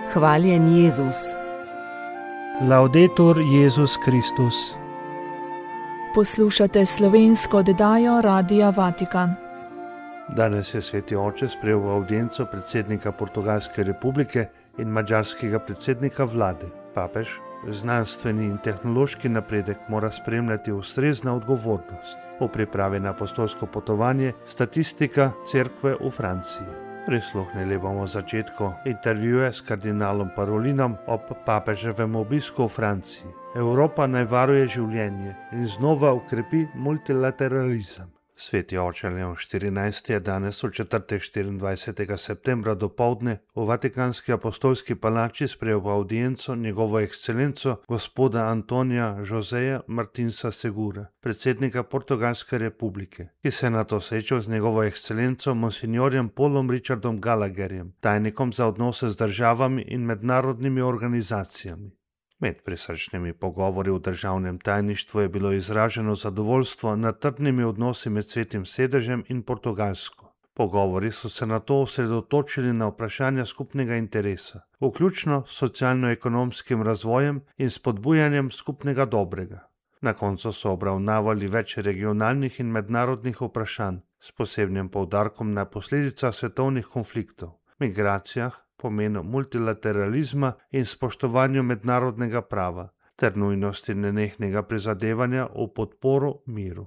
Hvaljen Jezus. Laudetur Jezus Kristus. Poslušate slovensko oddajo Radia Vatikan. Danes je Sveti Oče sprejel v avdienco predsednika Portugalske republike in madžarskega predsednika vlade. Papež, znanstveni in tehnološki napredek mora spremljati ustrezna odgovornost. V pripravi na apostolsko potovanje statistika cerkve v Franciji. Prisluhnili bomo začetku intervjuja s kardinalom Parolinom ob papeževem obisku v Franciji. Evropa naj varuje življenje in znova ukrepi multilateralizem. Sveti oče Leon XIV je danes v četrtek 24. septembra dopoldne v Vatikanski apostolski palači sprejel v avdienco njegovo ekscelenco gospoda Antonija Joseja Martinsa Segura, predsednika Portugalske republike, ki se je nato srečal z njegovo ekscelenco monsignorjem Paulom Richardom Gallagherjem, tajnikom za odnose z državami in mednarodnimi organizacijami. Med prisrčnimi pogovori v državnem tajništvu je bilo izraženo zadovoljstvo nad trdnimi odnosi med Svetim sedežem in Portugalsko. Pogovori so se nato osredotočili na vprašanja skupnega interesa, vključno s socialno-ekonomskim razvojem in spodbujanjem skupnega dobrega. Na koncu so obravnavali več regionalnih in mednarodnih vprašanj, s posebnim poudarkom na posledicah svetovnih konfliktov, migracijah, pomenu multilateralizma in spoštovanju mednarodnega prava ter nujnosti nenehnega prizadevanja v podporo miru.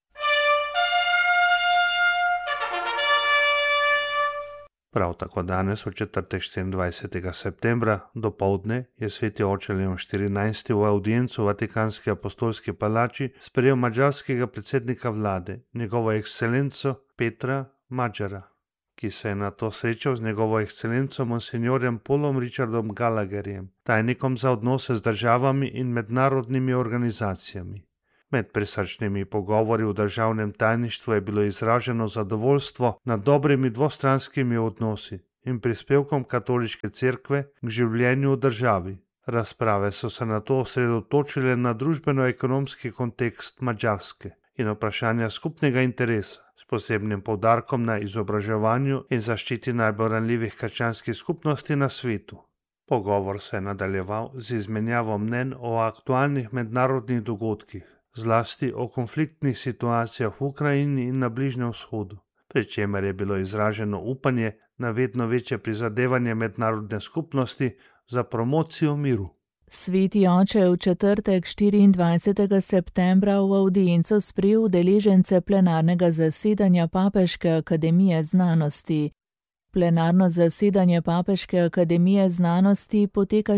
Prav tako danes v četrtek 24. septembra dopoldne je Sveti oče Leon XIV v avdiencu v Vatikanski apostolski palači sprejel madžarskega predsednika vlade, njegovo ekscelenco Petra Madžara, ki se je nato srečal z njegovo ekscelenco monsignorjem Paulom Richardom Gallagherjem, tajnikom za odnose z državami in mednarodnimi organizacijami. Med prisrčnimi pogovori v državnem tajništvu je bilo izraženo zadovoljstvo nad dobrimi dvostranskimi odnosi in prispevkom katoliške cerkve k življenju v državi. Razprave so se nato osredotočile na družbeno-ekonomski kontekst Madžarske in vprašanja skupnega interesa, s posebnim poudarkom na izobraževanju in zaščiti najbolj ranljivih krščanskih skupnosti na svetu. Pogovor se je nadaljeval z izmenjavo mnenj o aktualnih mednarodnih dogodkih, zlasti o konfliktnih situacijah v Ukrajini in na Bližnjem vzhodu, pri čemer je bilo izraženo upanje na vedno večje prizadevanje mednarodne skupnosti za promocijo miru. Sveti oče je v četrtek 24. septembra v avdienco sprejel udeležence plenarnega zasedanja Papeške akademije znanosti. Plenarno zasedanje Papeške akademije znanosti poteka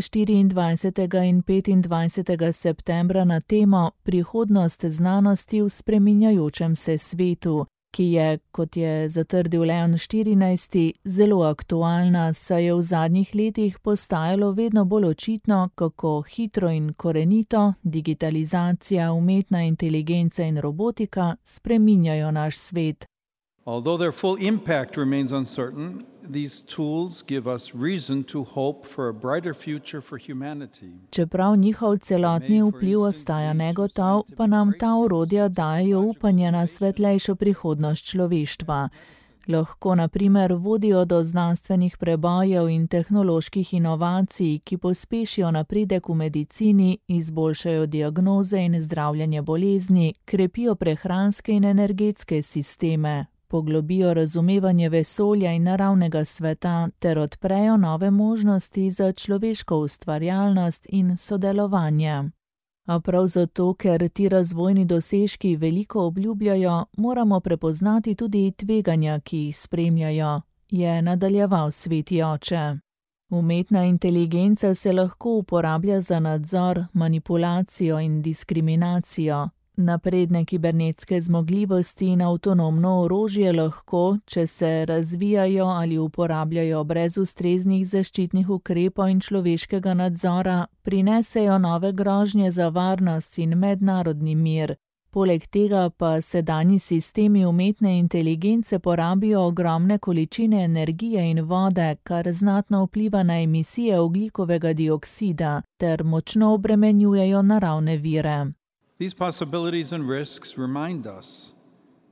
24. in 25. septembra na temo Prihodnost znanosti v spreminjajočem se svetu, ki je, kot je zatrdil Leon XIV, zelo aktualna, saj je v zadnjih letih postajalo vedno bolj očitno, kako hitro in korenito digitalizacija, umetna inteligenca in robotika spreminjajo naš svet. Although their full impact remains uncertain, these tools give us reason to hope for a brighter future for humanity. Čeprav njihov celotni vpliv ostaja negotov, pa nam ta orodja dajejo upanje na svetlejšo prihodnost človeštva. Lahko na primer vodijo do znanstvenih prebojev in tehnoloških inovacij, ki pospešijo napredek v medicini, izboljšajo diagnoze in zdravljenje bolezni, krepijo prehranske in energetske sisteme, poglobijo razumevanje vesolja in naravnega sveta ter odprejo nove možnosti za človeško ustvarjalnost in sodelovanje. A prav zato, ker ti razvojni dosežki veliko obljubljajo, moramo prepoznati tudi tveganja, ki jih spremljajo, je nadaljeval Sveti oče. Umetna inteligenca se lahko uporablja za nadzor, manipulacijo in diskriminacijo. Napredne kibernetske zmogljivosti in avtonomno orožje lahko, če se razvijajo ali uporabljajo brez ustreznih zaščitnih ukrepov in človeškega nadzora, prinesejo nove grožnje za varnost in mednarodni mir. Poleg tega pa sedanji sistemi umetne inteligence porabijo ogromne količine energije in vode, kar znatno vpliva na emisije ogljikovega dioksida ter močno obremenjujejo naravne vire. These possibilities and risks remind us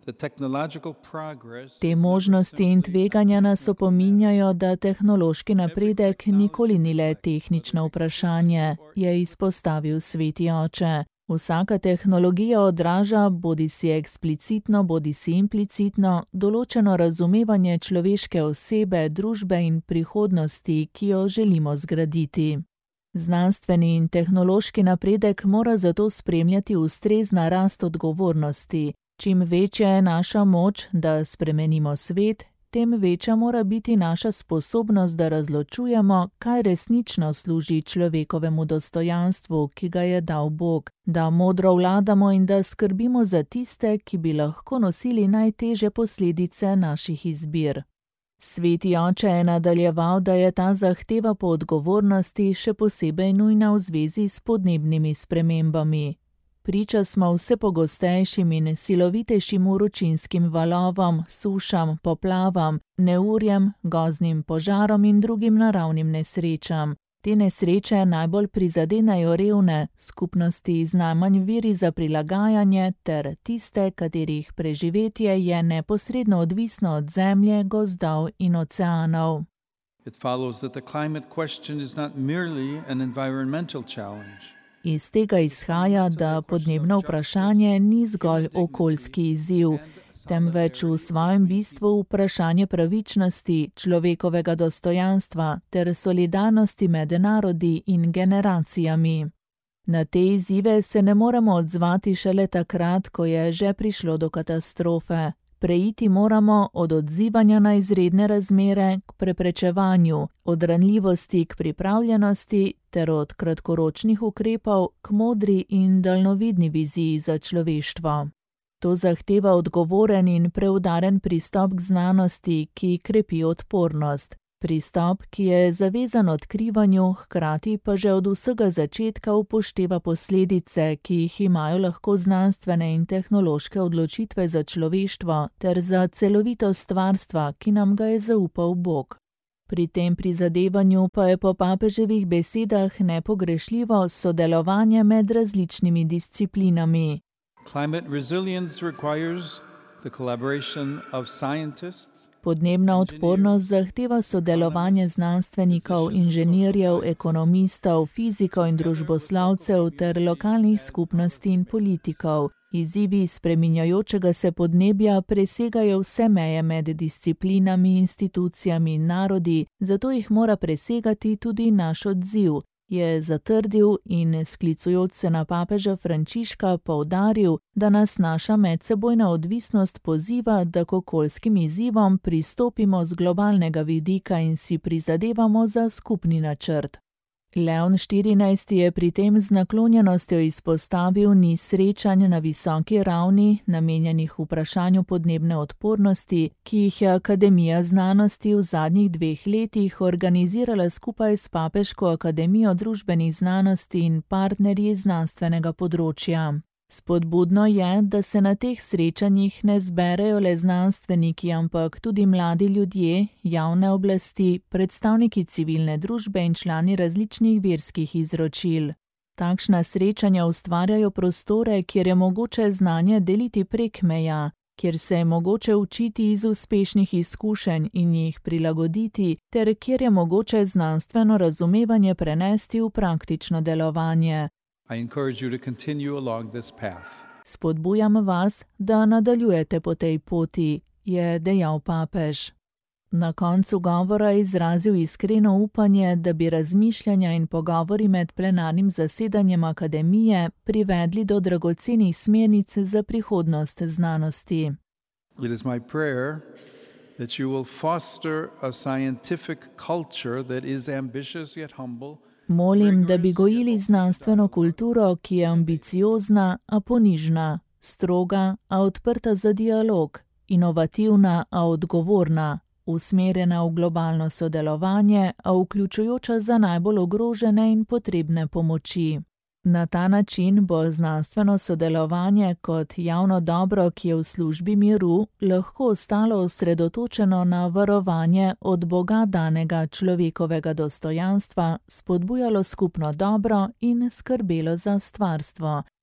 Te možnosti in tveganja nas opominjajo, da tehnološki napredek nikoli ni le tehnično vprašanje, je izpostavil Sveti oče. Vsaka tehnologija odraža, bodisi eksplicitno, bodisi implicitno, določeno razumevanje človeške osebe, družbe in prihodnosti, ki jo želimo zgraditi. Znanstveni in tehnološki napredek mora zato spremljati ustrezna rast odgovornosti. Čim večja je naša moč, da spremenimo svet, tem večja mora biti naša sposobnost, da razločujemo, kaj resnično služi človekovemu dostojanstvu, ki ga je dal Bog, da modro vladamo in da skrbimo za tiste, ki bi lahko nosili najtežje posledice naših izbir. Sveti oče je nadaljeval, da je ta zahteva po odgovornosti še posebej nujna v zvezi s podnebnimi spremembami. Priča smo vse pogostejšim in silovitejšim vročinskim valovom, sušam, poplavam, neurjem, gozdnim požarom in drugim naravnim nesrečam. Te nesreče najbolj prizadenejo revne, skupnosti z najmanj viri za prilagajanje ter tiste, katerih preživetje je neposredno odvisno od zemlje, gozdov in oceanov. It follows that the climate question is not merely an environmental challenge. Iz tega izhaja, da podnebno vprašanje ni zgolj okoljski izziv, temveč v svojem bistvu vprašanje pravičnosti, človekovega dostojanstva ter solidarnosti med narodi in generacijami. Na te izzive se ne moremo odzvati šele takrat, ko je že prišlo do katastrofe. Preiti moramo od odzivanja na izredne razmere k preprečevanju, od ranljivosti k pripravljenosti ter od kratkoročnih ukrepov k modri in daljnovidni viziji za človeštvo. To zahteva odgovoren in preudaren pristop k znanosti, ki krepi odpornost. Pristop, ki je zavezan odkrivanju, hkrati pa že od vsega začetka upošteva posledice, ki jih imajo lahko znanstvene in tehnološke odločitve za človeštvo ter za celovitost stvarstva, ki nam ga je zaupal Bog. Pri tem prizadevanju pa je po papeževih besedah nepogrešljivo sodelovanje med različnimi disciplinami. Climate resilience requires the collaboration of scientists. Podnebna odpornost zahteva sodelovanje znanstvenikov, inženirjev, ekonomistov, fizikov in družboslovcev ter lokalnih skupnosti in politikov. Izzivi spreminjajočega se podnebja presegajo vse meje med disciplinami, institucijami in narodi, zato jih mora presegati tudi naš odziv, je zatrdil in sklicujoč se na papeža Frančiška poudaril, da nas naša medsebojna odvisnost poziva, da k okoljskim izzivom pristopimo z globalnega vidika in si prizadevamo za skupni načrt. Leon XIV. Je pri tem z naklonjenostjo izpostavil niz srečanj na visoki ravni, namenjenih vprašanju podnebne odpornosti, ki jih je Akademija znanosti v zadnjih 2 letih organizirala skupaj s Papeško akademijo družbenih znanosti in partnerji znanstvenega področja. Spodbudno je, da se na teh srečanjih ne zberejo le znanstveniki, ampak tudi mladi ljudje, javne oblasti, predstavniki civilne družbe in člani različnih verskih izročil. Takšna srečanja ustvarjajo prostore, kjer je mogoče znanje deliti prek meja, kjer se je mogoče učiti iz uspešnih izkušenj in jih prilagoditi, ter kjer je mogoče znanstveno razumevanje prenesti v praktično delovanje. I encourage you to continue along this path. Spodbujam vas, da nadaljujete po tej poti, je dejal papež. Na koncu govora je izrazil iskreno upanje, da bi razmišljanja in pogovori med plenarnim zasedanjem akademije privedli do dragocenih smernic za prihodnost znanosti. It is my prayer that you will foster a scientific culture that is ambitious yet humble. Molim, da bi gojili znanstveno kulturo, ki je ambiciozna, a ponižna, stroga, a odprta za dialog, inovativna, a odgovorna, usmerjena v globalno sodelovanje, a vključujoča za najbolj ogrožene in potrebne pomoči. Na ta način bo znanstveno sodelovanje kot javno dobro, ki je v službi miru, lahko ostalo osredotočeno na varovanje od Boga danega človekovega dostojanstva, spodbujalo skupno dobro in skrbelo za stvarstvo,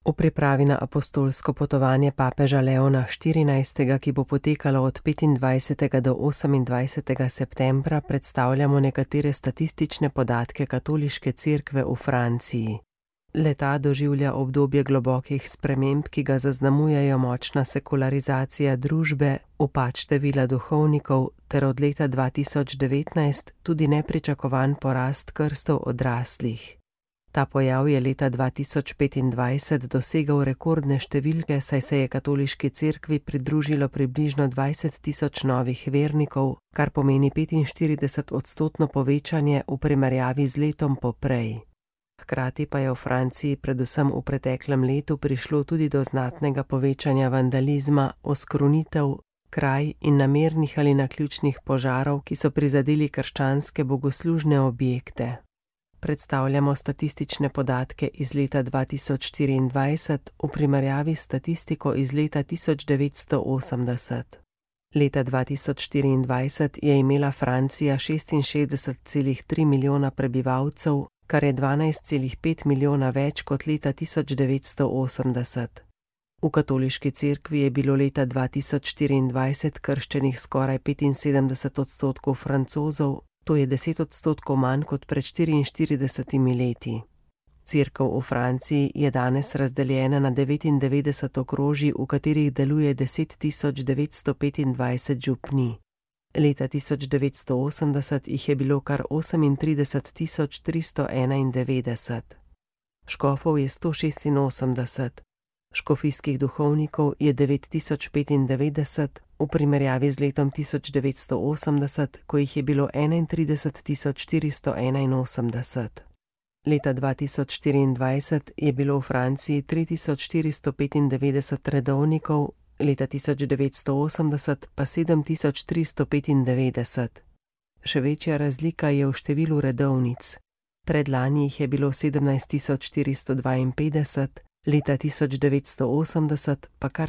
V pripravi na apostolsko potovanje papeža Leona XIV., ki bo potekalo od 25. do 28. septembra, predstavljamo nekatere statistične podatke katoliške cerkve v Franciji. Le-ta doživlja obdobje globokih sprememb, ki ga zaznamujejo močna sekularizacija družbe, upad števila duhovnikov ter od leta 2019 tudi nepričakovan porast krstov odraslih. Ta pojav je leta 2025 dosegal rekordne številke, saj se je katoliški cerkvi pridružilo približno 20.000 novih vernikov, kar pomeni 45% povečanje v primerjavi z letom poprej. Hkrati pa je v Franciji predvsem v preteklem letu prišlo tudi do znatnega povečanja vandalizma, oskrunitev, kraj in namernih ali naključnih požarov, ki so prizadeli krščanske bogoslužne objekte. Predstavljamo statistične podatke iz leta 2024 v primerjavi s statistiko iz leta 1980. Leta 2024 je imela Francija 66,3 milijona prebivalcev, kar je 12,5 milijona več kot leta 1980. V katoliški cerkvi je bilo leta 2024 krščenih skoraj 75% Francozov, to je 10% manj kot pred 44 leti. Cerkev v Franciji je danes razdeljena na 99 okrožij, v katerih deluje 10.925 župnij. Leta 1980 jih je bilo kar 38.391. Škofov je 186, škofijskih duhovnikov je 9.095, v primerjavi z letom 1980, ko jih je bilo 31.481. Leta 2024 je bilo v Franciji 3.495 redovnikov, leta 1980 pa 7.395. Še večja razlika je v številu redovnic. Predlani jih je bilo 17.452, leta 1980 pa kar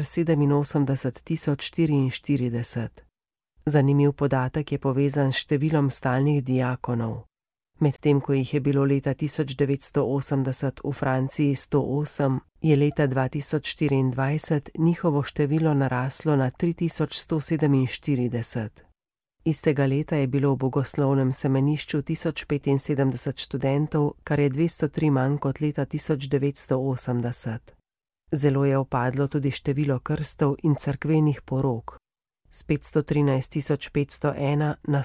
87.044. Zanimiv podatek je povezan s številom stalnih diakonov. Medtem ko jih je bilo leta 1980 v Franciji 108, je leta 2024 njihovo število naraslo na 3147. Istega leta je bilo v bogoslovnem semenišču 1075 študentov, kar je 203 manj kot leta 1980. Zelo je upadlo tudi število krstov in cerkvenih porok. S 513.501 na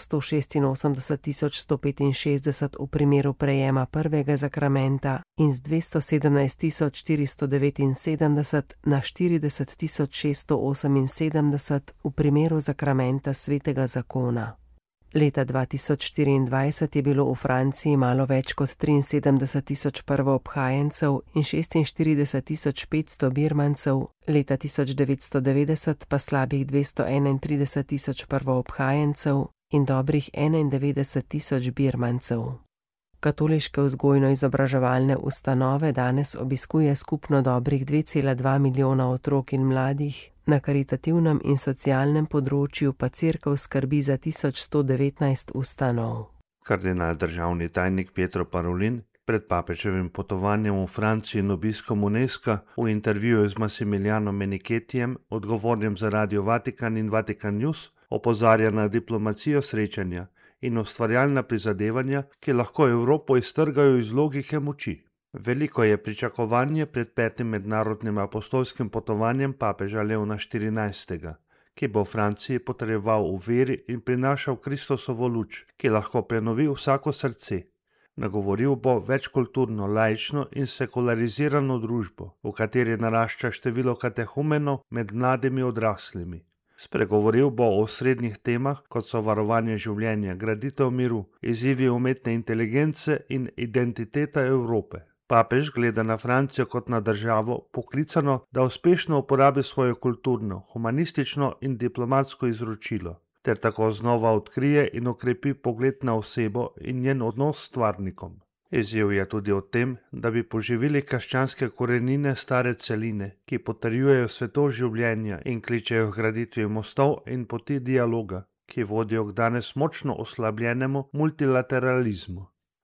186.165 v primeru prejema prvega zakramenta in z 217.479 na 40.678 v primeru zakramenta svetega zakona. Leta 2024 je bilo v Franciji malo več kot 73.000 prvoobhajencev in 46.500 birmancev, leta 1990 pa slabih 231.000 prvoobhajencev in dobrih 91.000 birmancev. Katoliške vzgojno-izobraževalne ustanove danes obiskuje skupno dobrih 2,2 milijona otrok in mladih, na karitativnem in socialnem področju pa cerkev skrbi za 1119 ustanov. Kardinal državni tajnik Pietro Parolin pred papeževim potovanjem v Franciji in obiskom UNESCO v intervjuju z Massimilianom Meniketijem, odgovornim za Radio Vatikan in Vatikan News, opozarja na diplomacijo srečanja in ustvarjalna prizadevanja, ki lahko Evropo iztrgajo iz logike moči. Veliko je pričakovanje pred 5. mednarodnim apostolskim potovanjem papeža Leona XIV., ki bo v Franciji potrjeval v veri in prinašal Kristusovo luč, ki lahko prenovi vsako srce. Nagovoril bo večkulturno, laično in sekularizirano družbo, v kateri narašča število katehumenov med mladimi odraslimi. Spregovoril bo o osrednjih temah, kot so varovanje življenja, graditev miru, izzivi umetne inteligence in identiteta Evrope. Papež gleda na Francijo kot na državo, poklicano, da uspešno uporabi svoje kulturno, humanistično in diplomatsko izročilo, ter tako znova odkrije in okrepi pogled na osebo in njen odnos s stvarnikom. Izziv je tudi o tem, da bi poživili krščanske korenine stare celine, ki potrjujejo svetost življenja in kličejo k graditvi mostov in poti dialoga, ki vodijo k danes močno oslabljenemu multilateralizmu.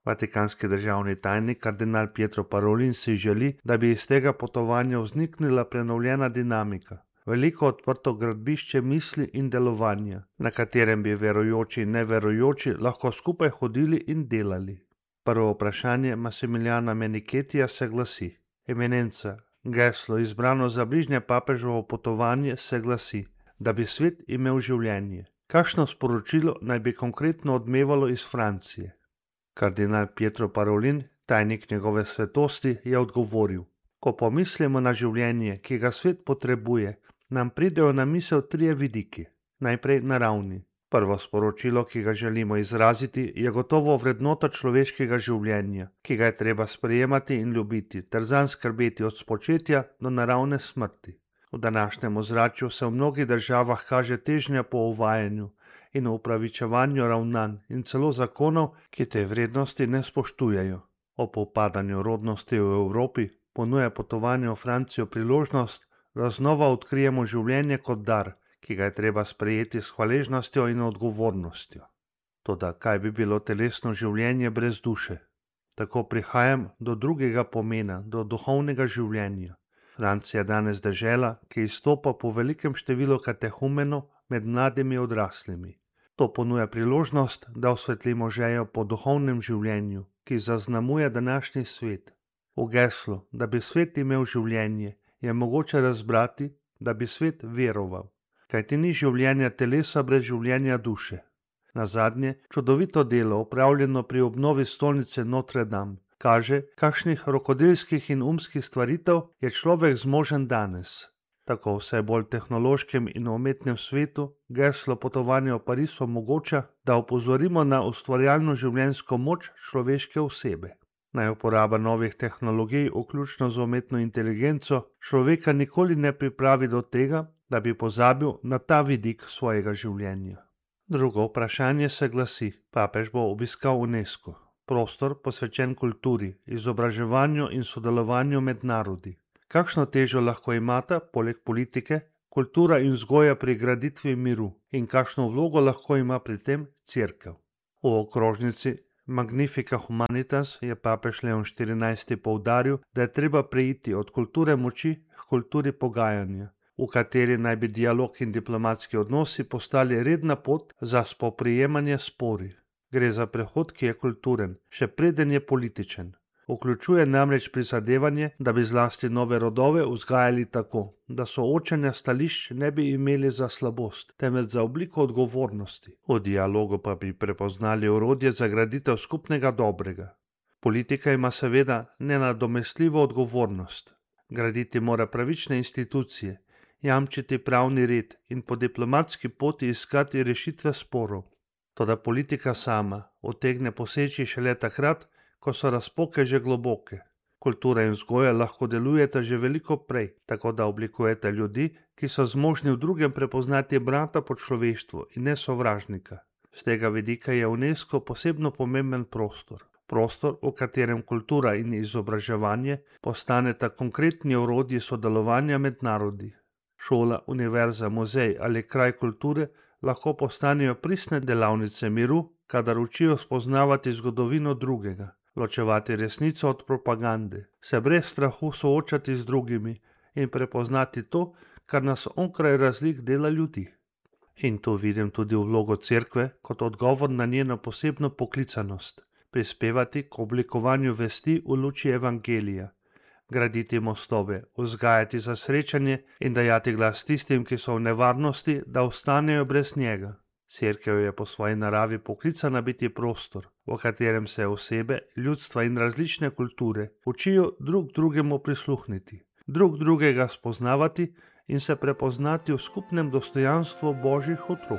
Vatikanski državni tajnik kardinal Pietro Parolin si želi, da bi iz tega potovanja vzniknila prenovljena dinamika, veliko odprto gradbišče misli in delovanja, na katerem bi verujoči in neverujoči lahko skupaj hodili in delali. Prvo vprašanje Massimiliana Meniketija se glasi: Eminenca, geslo izbrano za bližnje papežovo potovanje se glasi, da bi svet imel življenje. Kakšno sporočilo naj bi konkretno odmevalo iz Francije? Kardinal Pietro Parolin, tajnik njegove svetosti, je odgovoril: Ko pomislimo na življenje, ki ga svet potrebuje, nam pridejo na misel trije vidiki. Najprej naravni. Prvo sporočilo, ki ga želimo izraziti, je gotovo vrednota človeškega življenja, ki ga je treba sprejemati in ljubiti, ter zanj skrbeti od spočetja do naravne smrti. V današnjem ozračju se v mnogih državah kaže težnja po uvajanju in upravičevanju ravnanj in celo zakonov, ki te vrednosti ne spoštujejo. Ob upadanju rodnosti v Evropi ponuja potovanje v Francijo priložnost, da znova odkrijemo življenje kot dar, ki ga je treba sprejeti s hvaležnostjo in odgovornostjo. Toda kaj bi bilo telesno življenje brez duše? Tako prihajam do drugega pomena, do duhovnega življenja. Francija je danes dežela, ki izstopa po velikem številu katehumenov med mladimi odraslimi. To ponuja priložnost, da osvetlimo željo po duhovnem življenju, ki zaznamuje današnji svet. V geslu, da bi svet imel življenje, je mogoče razbrati, da bi svet veroval. Kajti ni življenja telesa brez življenja duše. Nazadnje, čudovito delo, opravljeno pri obnovi stolnice Notre Dame, kaže, kakšnih rokodelskih in umskih stvaritev je človek zmožen danes. Tako vse bolj tehnološkem in umetnem svetu geslo potovanja v Pariz omogoča, da opozorimo na ustvarjalno življenjsko moč človeške osebe. Naj uporaba novih tehnologij, vključno z umetno inteligenco, človeka nikoli ne pripravi do tega, da bi pozabil na ta vidik svojega življenja. Drugo vprašanje se glasi: papež bo obiskal UNESCO, prostor posvečen kulturi, izobraževanju in sodelovanju med narodi. Kakšno težo lahko imata, poleg politike, kultura in vzgoja pri graditvi miru in kakšno vlogo lahko ima pri tem cerkev? V okrožnici Magnifica Humanitas je papež Leon XIV. Poudaril, da je treba preiti od kulture moči k kulturi pogajanja, v kateri naj bi dialog in diplomatski odnosi postali redna pot za spoprijemanje spori. Gre za prehod, ki je kulturen, še preden je političen. Vključuje namreč prizadevanje, da bi zlasti nove rodove vzgajali tako, da soočenja stališč ne bi imeli za slabost, temveč za obliko odgovornosti. V dialogu pa bi prepoznali orodje za graditev skupnega dobrega. Politika ima seveda nenadomestljivo odgovornost. Graditi mora pravične institucije, jamčiti pravni red in po diplomatski poti iskati rešitve sporov. Toda politika sama utegne poseči šele takrat, ko so razpoke že globoke. Kultura in vzgoja lahko delujeta že veliko prej, tako da oblikujete ljudi, ki so zmožni v drugem prepoznati brata po človeštvu in ne sovražnika. Z tega vidika je UNESCO posebno pomemben prostor. Prostor, v katerem kultura in izobraževanje postaneta konkretni orodji sodelovanja med narodi. Šola, univerza, muzej ali kraj kulture lahko postanejo pristne delavnice miru, kadar učijo spoznavati zgodovino drugega, ločevati resnico od propagande, se brez strahu soočati z drugimi in prepoznati to, kar nas onkraj razlik dela ljudi. In tu vidim tudi vlogo cerkve kot odgovor na njeno posebno poklicanost, prispevati k oblikovanju vesti v luči evangelija, graditi mostove, vzgajati za srečanje in dajati glas tistim, ki so v nevarnosti, da ostanejo brez njega. Cerkev je po svoji naravi poklicana biti prostor, v katerem se osebe, ljudstva in različne kulture učijo drug drugemu prisluhniti, drug drugega spoznavati in se prepoznati v skupnem dostojanstvu Božjih otrok.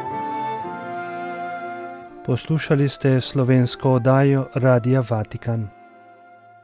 Poslušali ste slovensko oddajo Radia Vatikan.